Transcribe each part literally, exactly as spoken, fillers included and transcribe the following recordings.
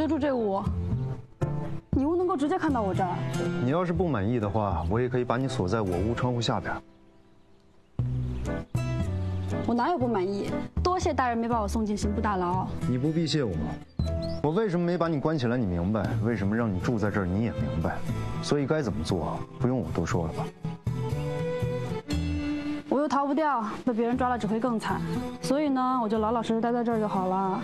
就住这屋。你屋能够直接看到我这儿。 你要是不满意的话，我也可以把你锁在我屋窗户下边。 我哪有不满意？多谢大人没把我送进刑部大牢。 你不必谢我，我为什么没把你关起来？你明白？为什么让你住在这儿？你也明白。所以该怎么做，不用我多说了吧？ 我又逃不掉，被别人抓了只会更惨，所以呢，我就老老实实待在这儿就好了。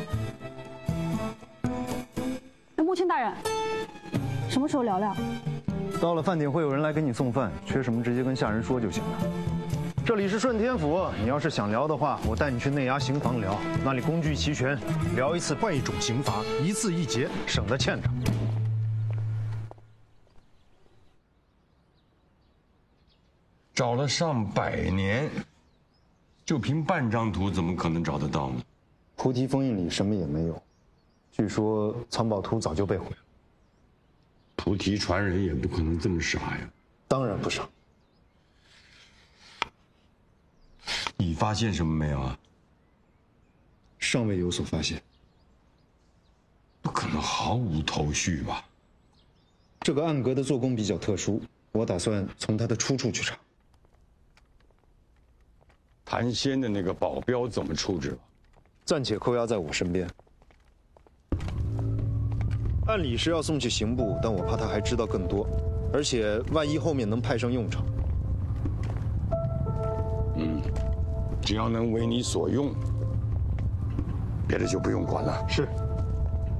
那穆青大人，什么时候聊聊？ 到了饭点会有人来给你送饭，缺什么直接跟下人说就行了。这里是顺天府，你要是想聊的话，我带你去内衙刑房聊，那里工具齐全，聊一次换一种刑罚，一次一结，省得欠着。 找了上百年，就凭半张图，怎么可能找得到呢？ 菩提封印里什么也没有，据说藏宝图早就被毁了。 菩提传人也不可能这么傻呀！ 当然不傻。 你发现什么没有啊？ 尚未有所发现。 不可能毫无头绪吧？ 这个暗格的做工比较特殊，我打算从它的出处去查。 谭仙的那个保镖怎么处置了？ 暂且扣押在我身边。按理是要送去刑部，但我怕他还知道更多，而且万一后面能派上用场。 嗯，只要能为你所用，别的就不用管了。 是。